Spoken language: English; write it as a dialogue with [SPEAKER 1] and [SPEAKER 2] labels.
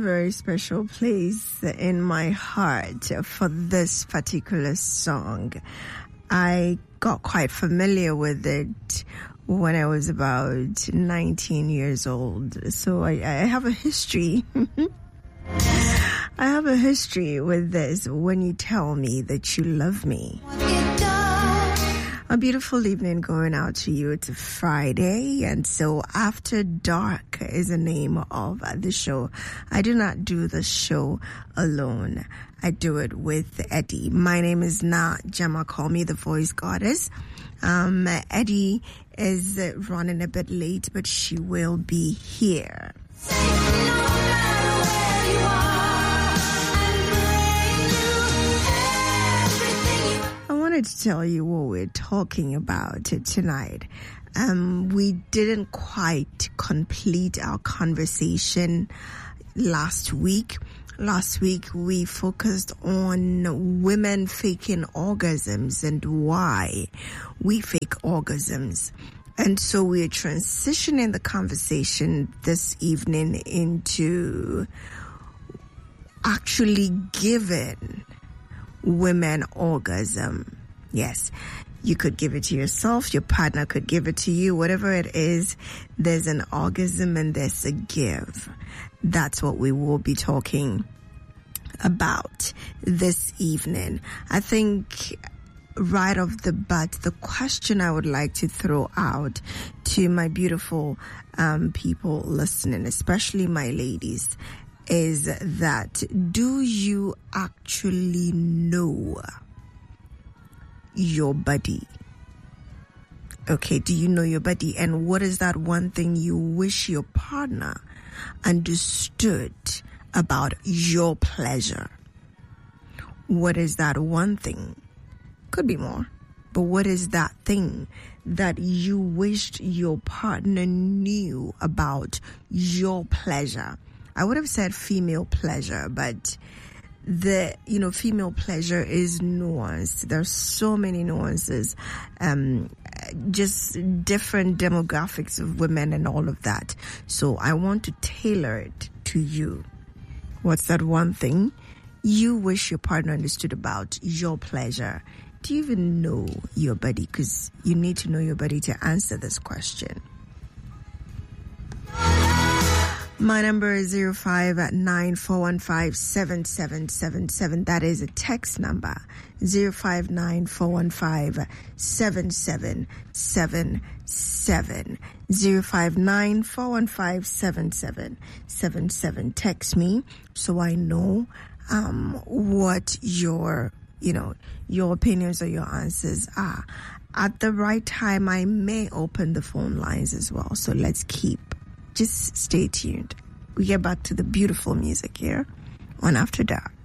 [SPEAKER 1] very special place in my heart for this particular song. I got quite familiar with it when I was about 19 years old. So I have a history. I have a history with this. When you tell me that you love me. A beautiful evening going out to you. It's a Friday, and so After Dark is the name of the show. I do not do the show alone. I do it with Eddie. My name is Na Jama. Call me the voice goddess. Eddie is running a bit late, but she will be here. To tell you what we're talking about tonight. We didn't quite complete our conversation last week. Last week we focused on women faking orgasms and why we fake orgasms. And so we're transitioning the conversation this evening into actually giving women orgasm. Yes, you could give it to yourself, your partner could give it to you, whatever it is, there's an orgasm and there's a give. That's what we will be talking about this evening. I think right off the bat, the question I would like to throw out to my beautiful people listening, especially my ladies, is that do you actually know your body? Okay, do you know your body? And what is that one thing you wish your partner understood about your pleasure? What is that one thing? Could be more, but what is that thing that you wished your partner knew about your pleasure? I would have said female pleasure, but female pleasure is nuanced. There's so many nuances, just different demographics of women and all of that. So I want to tailor it to you. What's that one thing you wish your partner understood about your pleasure? Do you even know your body? Because you need to know your body to answer this question. My number is 059-415-7777. That is a text number. 059-415-7777. 059-415-7777. Text me so I know what your opinions or your answers are. At the right time, I may open the phone lines as well. So just stay tuned. We get back to the beautiful music here on After Dark.